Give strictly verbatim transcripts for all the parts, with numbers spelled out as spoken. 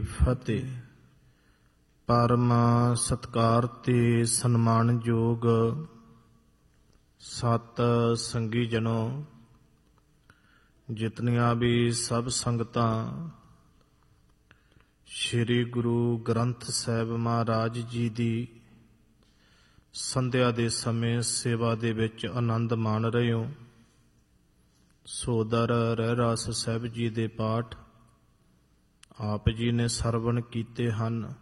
ਫਤਿਹ। ਪਰਮ ਸਤਿਕਾਰ ਤੇ ਸਨਮਾਨਯੋਗ ਸਤ ਸੰਗੀ ਜਨੋ, ਜਿਤਨੀਆਂ ਵੀ ਸਭ ਸੰਗਤਾਂ ਸ੍ਰੀ ਗੁਰੂ ਗ੍ਰੰਥ ਸਾਹਿਬ ਮਹਾਰਾਜ ਜੀ ਦੀ ਸੰਧਿਆ ਦੇ ਸਮੇਂ ਸੇਵਾ ਦੇ ਵਿੱਚ ਆਨੰਦ ਮਾਣ ਰਹੇ ਹੋ, ਸੋਦਰ ਰਹਿਰਾਸ ਸਾਹਿਬ ਜੀ ਦੇ ਪਾਠ ਆਪ ਜੀ ਨੇ ਸਰਵਣ ਕੀਤੇ ਹਨ।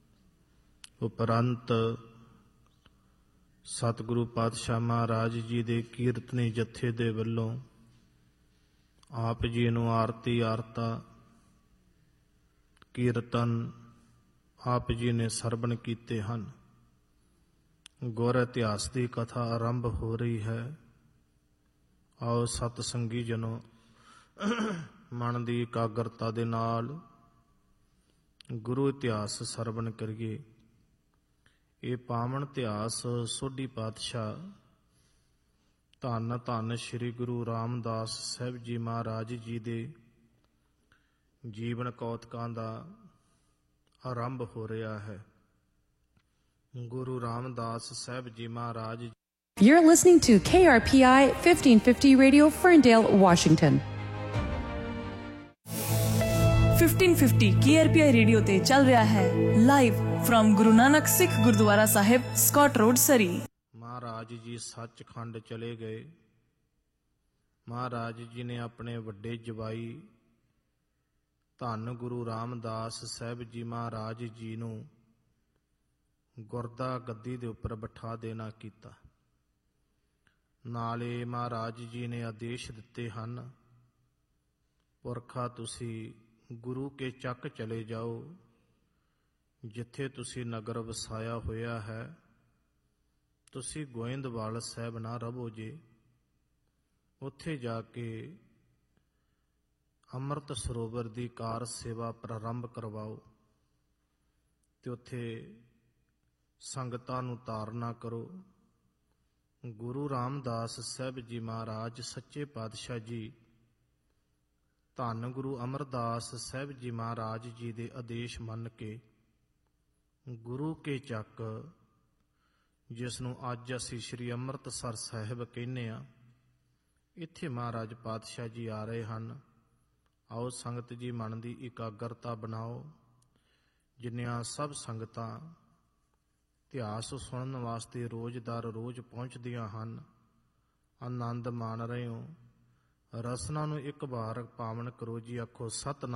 ਉਪਰੰਤ ਸਤਿਗੁਰੂ ਪਾਤਸ਼ਾਹ ਮਹਾਰਾਜ ਜੀ ਦੇ ਕੀਰਤਨੀ ਜਥੇ ਦੇ ਵੱਲੋਂ ਆਪ ਜੀ ਨੂੰ ਆਰਤੀ ਆਰਤਾ ਕੀਰਤਨ ਆਪ ਜੀ ਨੇ ਸਰਵਣ ਕੀਤੇ ਹਨ। ਗੁਰ ਇਤਿਹਾਸ ਦੀ ਕਥਾ ਆਰੰਭ ਹੋ ਰਹੀ ਹੈ। ਆਓ ਸਤ ਸੰਗੀ ਜਨੋ, ਮਨ ਦੀ ਇਕਾਗਰਤਾ ਦੇ ਨਾਲ ਗੁਰੂ ਇਤਿਹਾਸ ਸਰਵਣ ਕਰੀਏ। ਇਹ ਪਾਵਨ ਇਤਿਹਾਸ ਸੋਢੀ ਪਾਤਸ਼ਾਹ ਧੰਨ ਧੰਨ ਸ੍ਰੀ ਗੁਰੂ ਰਾਮਦਾਸ ਸਾਹਿਬ ਜੀ ਮਹਾਰਾਜ ਜੀ ਦੇ ਜੀਵਨ ਕੌਤਕਾਂ ਦਾ ਆਰੰਭ ਹੋ ਰਿਹਾ ਹੈ। ਗੁਰੂ ਰਾਮਦਾਸ ਸਾਹਿਬ ਜੀ ਮਹਾਰਾਜ। You're listening to K R P I fifteen fifty Radio, Ferndale, Washington. fifteen fifty K R P I radio ਤੇ ਚੱਲ ਰਿਹਾ ਹੈ ਲਾਈਵ ਫਰਮ ਗੁਰੂ ਨਾਨਕ ਸਿੱਖ ਗੁਰਦੁਆਰਾ ਸਾਹਿਬ, ਸਕਾਟ ਰੋਡ, ਸਰੀ। ਮਹਾਰਾਜ ਜੀ ਸੱਚਖੰਡ ਚਲੇ ਗਏ। ਮਹਾਰਾਜ ਜੀ ਨੇ ਆਪਣੇ ਵੱਡੇ ਜਵਾਈ ਧੰਨ ਗੁਰੂ ਰਾਮਦਾਸ ਸਾਹਿਬ ਜੀ ਮਹਾਰਾਜ ਜੀ ਨੂੰ ਗੁਰਦਾ ਗੱਦੀ ਦੇ ਉੱਪਰ ਬਿਠਾ ਦੇਣਾ ਕੀਤਾ। ਨਾਲੇ ਮਹਾਰਾਜ ਜੀ ਨੇ ਆਦੇਸ਼ ਦਿੱਤੇ ਹਨ, ਪੁਰਖਾ ਤੁਸੀਂ ਗੁਰੂ ਕੇ ਚੱਕ ਚਲੇ ਜਾਓ, ਜਿੱਥੇ ਤੁਸੀਂ ਨਗਰ ਵਸਾਇਆ ਹੋਇਆ ਹੈ। ਤੁਸੀਂ ਗੋਇੰਦਵਾਲ ਸਾਹਿਬ ਨਾ ਰਹੋ ਜੇ, ਉੱਥੇ ਜਾ ਕੇ ਅੰਮ੍ਰਿਤ ਸਰੋਵਰ ਦੀ ਕਾਰ ਸੇਵਾ ਪ੍ਰਾਰੰਭ ਕਰਵਾਓ ਤੇ ਉੱਥੇ ਸੰਗਤਾਂ ਨੂੰ ਤਾਰਨਾ ਕਰੋ। ਗੁਰੂ ਰਾਮਦਾਸ ਸਾਹਿਬ ਜੀ ਮਹਾਰਾਜ ਸੱਚੇ ਪਾਤਸ਼ਾਹ ਜੀ ਧੰਨ ਗੁਰੂ ਅਮਰਦਾਸ ਸਾਹਿਬ ਜੀ ਮਹਾਰਾਜ ਜੀ ਦੇ ਆਦੇਸ਼ ਮੰਨ ਕੇ ਗੁਰੂ ਕੇ ਚੱਕ, ਜਿਸ ਨੂੰ ਅੱਜ ਅਸੀਂ ਸ੍ਰੀ ਅੰਮ੍ਰਿਤਸਰ ਸਾਹਿਬ ਕਹਿੰਦੇ ਹਾਂ, ਇੱਥੇ ਮਹਾਰਾਜ ਪਾਤਸ਼ਾਹ ਜੀ ਆ ਰਹੇ ਹਨ। ਆਓ ਸੰਗਤ ਜੀ ਮਨ ਦੀ ਇਕਾਗਰਤਾ ਬਣਾਓ। ਜਿੰਨੀਆਂ ਸਭ ਸੰਗਤਾਂ ਇਤਿਹਾਸ ਸੁਣਨ ਵਾਸਤੇ ਰੋਜ਼ ਦਰ ਰੋਜ਼ ਪਹੁੰਚਦੀਆਂ ਹਨ, ਆਨੰਦ ਮਾਣ ਰਹੇ ਹੋ। ਰਸਨਾ ਨੂੰ ਇੱਕ ਵਾਰ ਪਾਵਨ ਕਰੋ ਜੀ। ਆਖੋ ਸਤਿਨਾਮ।